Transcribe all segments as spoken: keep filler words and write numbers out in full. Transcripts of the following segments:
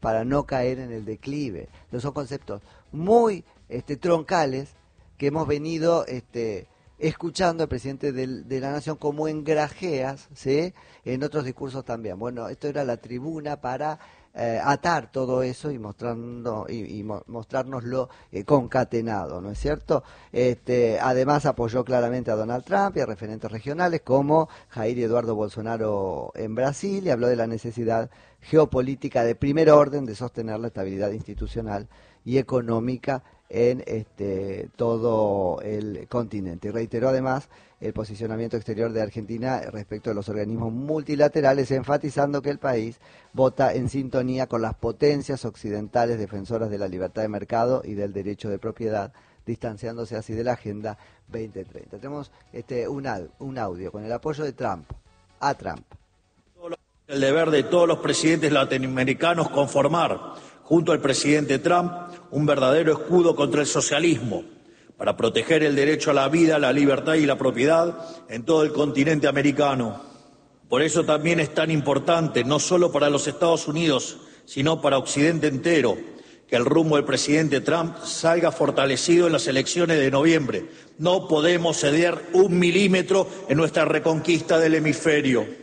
para no caer en el declive. Entonces son conceptos muy este, troncales que hemos venido este, escuchando al presidente del, de la Nación como en grajeas, ¿sí? En otros discursos también. Bueno, esto era la tribuna para eh, atar todo eso y mostrando y, y mo- mostrárnoslo eh, concatenado, ¿no es cierto? Este, además apoyó claramente a Donald Trump y a referentes regionales como Jair y Eduardo Bolsonaro en Brasil y habló de la necesidad geopolítica de primer orden de sostener la estabilidad institucional y económica en este todo el continente. Y reiteró además el posicionamiento exterior de Argentina respecto de los organismos multilaterales, enfatizando que el país vota en sintonía con las potencias occidentales defensoras de la libertad de mercado y del derecho de propiedad, distanciándose así de la Agenda veinte treinta. Tenemos este un, un audio con el apoyo de Trump, a Trump. El deber de todos los presidentes latinoamericanos conformar, junto al presidente Trump, un verdadero escudo contra el socialismo, para proteger el derecho a la vida, la libertad y la propiedad en todo el continente americano. Por eso también es tan importante, no solo para los Estados Unidos, sino para Occidente entero, que el rumbo del presidente Trump salga fortalecido en las elecciones de noviembre. No podemos ceder un milímetro en nuestra reconquista del hemisferio.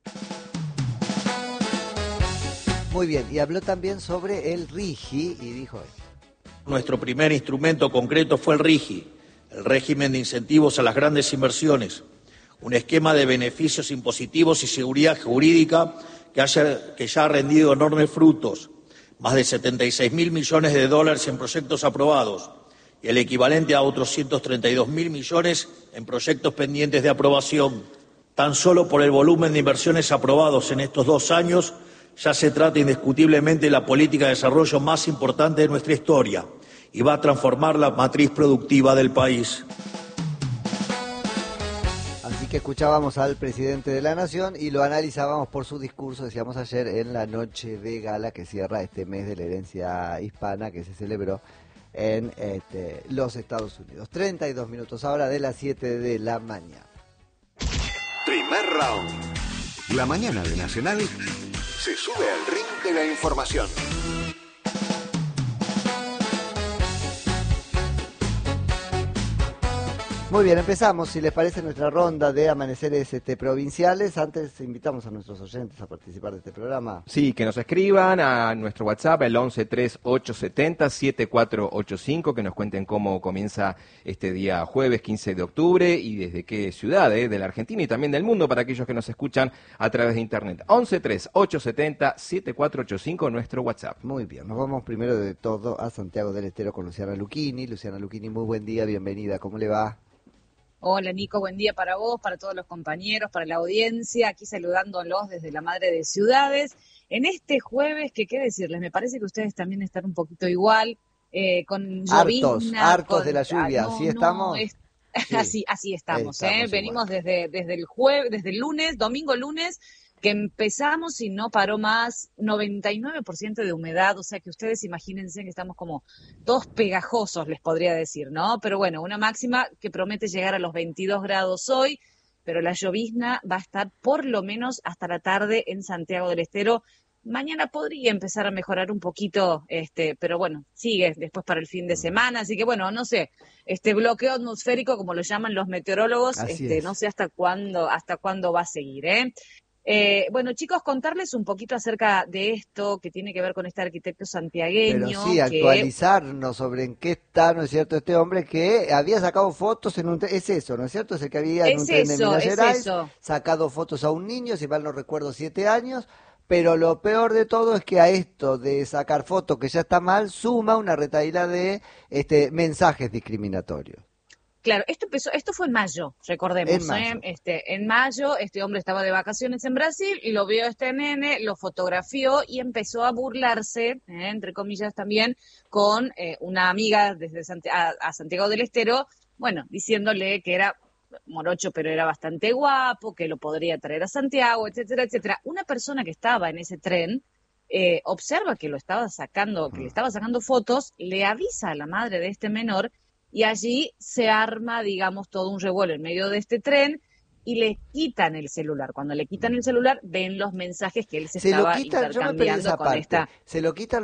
Muy bien, y habló también sobre el RIGI y dijo esto. Nuestro primer instrumento concreto fue el RIGI, el régimen de incentivos a las grandes inversiones, un esquema de beneficios impositivos y seguridad jurídica que, haya, que ya ha rendido enormes frutos, más de setenta y seis mil millones de dólares en proyectos aprobados y el equivalente a otros ciento treinta y dos mil millones en proyectos pendientes de aprobación. Tan solo por el volumen de inversiones aprobados en estos dos años, ya se trata indiscutiblemente de la política de desarrollo más importante de nuestra historia y va a transformar la matriz productiva del país. Así que escuchábamos al presidente de la Nación y lo analizábamos por su discurso, decíamos ayer, en la noche de gala que cierra este mes de la herencia hispana que se celebró en este, los Estados Unidos. treinta y dos minutos ahora de las siete de la mañana. Primer round. La mañana de Nacional se sube al ring de la información. Muy bien, empezamos, si les parece, nuestra ronda de amaneceres este, provinciales. Antes invitamos a nuestros oyentes a participar de este programa. Sí, que nos escriban a nuestro WhatsApp, el once tres ocho setenta siete cuatro ocho cinco, que nos cuenten cómo comienza este día jueves quince de octubre y desde qué ciudad eh, de la Argentina y también del mundo para aquellos que nos escuchan a través de internet. once tres ocho setenta siete cuatro ocho cinco, nuestro WhatsApp. Muy bien, nos vamos primero de todo a Santiago del Estero con Luciana Lucchini. Luciana Lucchini, muy buen día, bienvenida, ¿cómo le va? Hola Nico, buen día para vos, para todos los compañeros, para la audiencia, aquí saludándolos desde la Madre de Ciudades. En este jueves, que qué decirles, me parece que ustedes también están un poquito igual, eh, con llovizna. Hartos, hartos con, de la lluvia, no, ¿sí no, estamos? Es, Sí, así, así estamos, estamos ¿eh? Venimos desde, desde el jueves, desde el lunes, domingo, lunes, que empezamos y no paró más, noventa y nueve por ciento de humedad, o sea que ustedes imagínense que estamos como todos pegajosos, les podría decir, ¿no? Pero bueno, una máxima que promete llegar a los veintidós grados hoy, pero la llovizna va a estar por lo menos hasta la tarde en Santiago del Estero. Mañana podría empezar a mejorar un poquito, este, pero bueno, sigue después para el fin de semana, así que bueno, no sé, este bloqueo atmosférico, como lo llaman los meteorólogos, Así este, es. no sé hasta cuándo, hasta cuándo va a seguir, ¿eh? Eh, bueno, chicos, contarles un poquito acerca de esto que tiene que ver con este arquitecto santiagueño. Pero sí, que... actualizarnos sobre en qué está, ¿no es cierto?, este hombre que había sacado fotos en un tren, es eso, ¿no es cierto?, es el que había en Es un tren de eso, Minas es Gerais, eso. sacado fotos a un niño, si mal no recuerdo, siete años, pero lo peor de todo es que a esto de sacar fotos que ya está mal, suma una retahíla de este, mensajes discriminatorios. Claro, esto empezó, esto fue en mayo, recordemos, En mayo. ¿eh? Este, en mayo, este hombre estaba de vacaciones en Brasil y lo vio este nene, lo fotografió y empezó a burlarse, ¿eh? entre comillas también, con eh, una amiga desde Santi- a, a Santiago del Estero, bueno, diciéndole que era morocho, pero era bastante guapo, que lo podría traer a Santiago, etcétera, etcétera. Una persona que estaba en ese tren eh, observa que lo estaba sacando, que le estaba sacando fotos, le avisa a la madre de este menor. Y allí se arma, digamos, todo un revuelo en medio de este tren y le quitan el celular. Cuando le quitan el celular, ven los mensajes que él se, Se lo estaba quitan, yo me perdí intercambiando esa con parte. esta... Se lo quitan